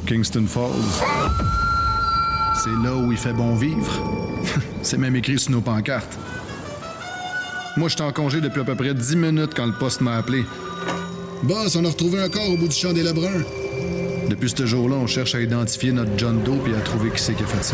Kingston Falls. C'est là où il fait bon vivre. C'est même écrit sur nos pancartes. Moi, j'étais en congé depuis à peu près 10 minutes quand le poste m'a appelé. Boss, on a retrouvé un corps au bout du champ des Lebrun. Depuis ce jour-là, on cherche à identifier notre John Doe et à trouver qui c'est qui a fait ça.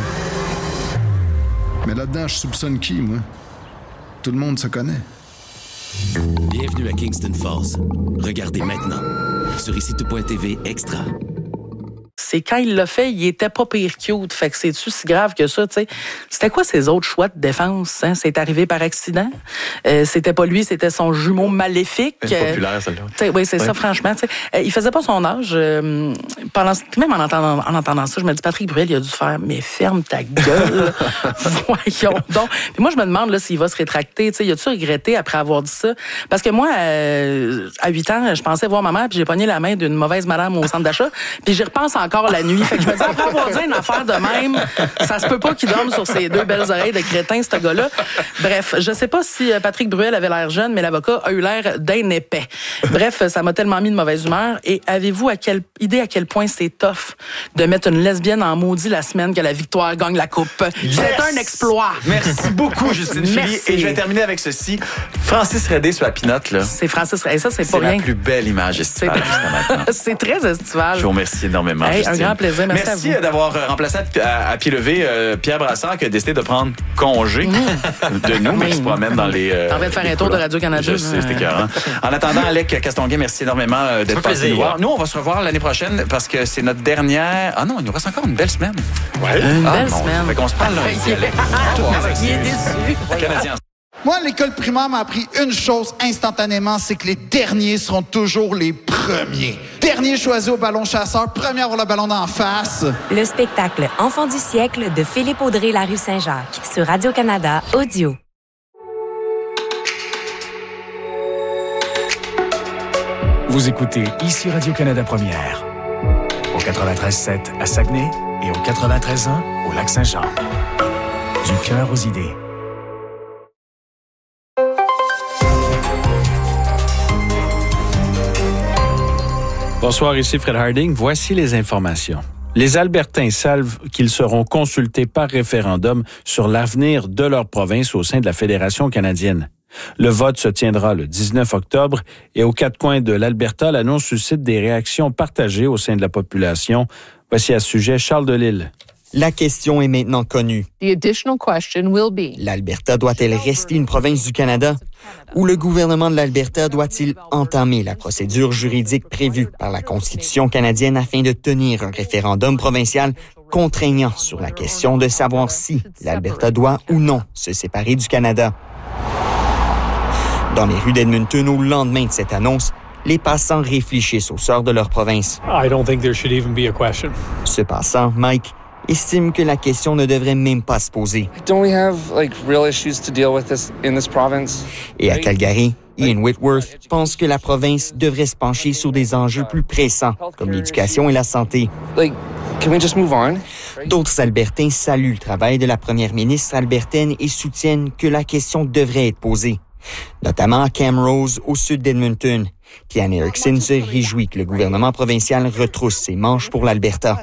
Mais là-dedans, je soupçonne qui, moi? Tout le monde se connaît. Bienvenue à Kingston Falls. Regardez maintenant sur ICITO.tv Extra. C'est quand il l'a fait, il était pas pire cute. Fait que c'est-tu si grave que ça, tu sais? C'était quoi ses autres choix de défense, hein? C'est arrivé par accident. C'était pas lui, c'était son jumeau maléfique. C'est populaire, celle-là. Oui, c'est ça, franchement. Il faisait pas son âge. Même en entendant ça, je me dis, Patrick Bruel, il a dû faire, mais ferme ta gueule. Voyons donc. Puis moi, je me demande là, s'il va se rétracter. Il a-tu regretté après avoir dit ça? Parce que moi, à 8 ans, je pensais voir ma mère, puis j'ai pogné la main d'une mauvaise madame au centre d'achat, puis j'y repense encore la nuit. Fait que je me dis, après avoir dit une affaire de même, ça se peut pas qu'il dorme sur ses 2 belles oreilles de crétin, ce gars-là. Bref, je sais pas si Patrick Bruel avait l'air jeune, mais l'avocat a eu l'air d'un épais. Bref, ça m'a tellement mis de mauvaise humeur. Et avez-vous à quel point c'est tough de mettre une lesbienne en maudit la semaine que la Victoire gagne la coupe? Yes! C'est un exploit. Merci beaucoup, Justine Philly. Et je vais terminer avec ceci. Francis Redé sur la pinotte, là. C'est Francis Redé. Ça, c'est pas rien. C'est la plus belle image estivale jusqu'à maintenant. C'est très estival. Je vous remercie énormément. Hey, un grand plaisir. Merci d'avoir remplacé à pied levé Pierre Brassard qui a décidé de prendre congé de nous, mais qui se promène dans les... En train de faire un tour de Radio-Canada. Je sais, c'était écœurant. En attendant, Alec Castonguay, merci énormément d'être passé nous voir. Nous, on va se revoir l'année prochaine parce que c'est notre dernière... Ah non, il nous reste encore une belle semaine. Ouais. Une belle semaine. Fait qu'on se parle lundi, Alec. Il est déçu. Canadien. Moi, l'école primaire m'a appris une chose instantanément, c'est que les derniers seront toujours les premiers. Dernier choisi au ballon chasseur, premier à avoir le ballon d'en face. Le spectacle Enfant du siècle de Philippe Audrey La Rue Saint-Jacques sur Radio-Canada Audio. Vous écoutez ici Radio-Canada Première. Au 93.7 à Saguenay et au 93.1 au Lac-Saint-Jean. Du cœur aux idées. Bonsoir, ici Fred Harding. Voici les informations. Les Albertains savent qu'ils seront consultés par référendum sur l'avenir de leur province au sein de la Fédération canadienne. Le vote se tiendra le 19 octobre et aux 4 coins de l'Alberta, l'annonce suscite des réactions partagées au sein de la population. Voici à ce sujet Charles Delisle. La question est maintenant connue. L'Alberta doit-elle rester une province du Canada? Ou le gouvernement de l'Alberta doit-il entamer la procédure juridique prévue par la Constitution canadienne afin de tenir un référendum provincial contraignant sur la question de savoir si l'Alberta doit ou non se séparer du Canada? Dans les rues d'Edmonton, au lendemain de cette annonce, les passants réfléchissent au sort de leur province. Ce passant, Mike, estime que la question ne devrait même pas se poser. Et à Calgary, Ian Whitworth pense que la province devrait se pencher sur des enjeux plus pressants, comme l'éducation et la santé. D'autres Albertains saluent le travail de la première ministre albertaine et soutiennent que la question devrait être posée, notamment à Camrose, au sud d'Edmonton. Kian Erickson se réjouit que le gouvernement provincial retrousse ses manches pour l'Alberta.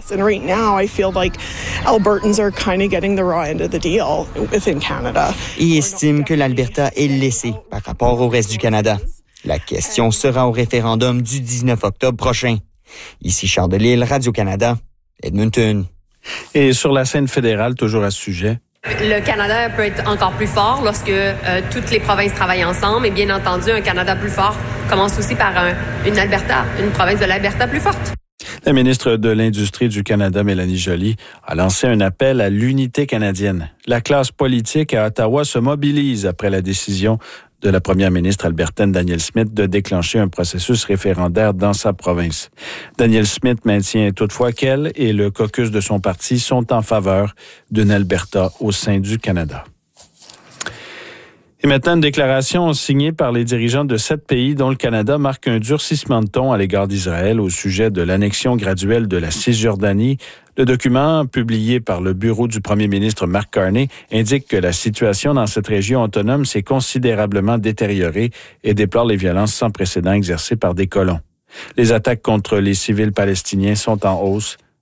Et estime que l'Alberta est laissée par rapport au reste du Canada. La question sera au référendum du 19 octobre prochain. Ici Charles Delisle, Radio-Canada, Edmonton. Et sur la scène fédérale, toujours à ce sujet. Le Canada peut être encore plus fort lorsque toutes les provinces travaillent ensemble. Et bien entendu, un Canada plus fort commence aussi par une province de l'Alberta plus forte. La ministre de l'Industrie du Canada, Mélanie Joly, a lancé un appel à l'unité canadienne. La classe politique à Ottawa se mobilise après la décision de la première ministre albertaine Danielle Smith de déclencher un processus référendaire dans sa province. Danielle Smith maintient toutefois qu'elle et le caucus de son parti sont en faveur d'une Alberta au sein du Canada. Et maintenant, une déclaration signée par les dirigeants de 7 pays dont le Canada marque un durcissement de ton à l'égard d'Israël au sujet de l'annexion graduelle de la Cisjordanie. Le document, publié par le bureau du premier ministre Mark Carney, indique que la situation dans cette région autonome s'est considérablement détériorée et déplore les violences sans précédent exercées par des colons. Les attaques contre les civils palestiniens sont en hausse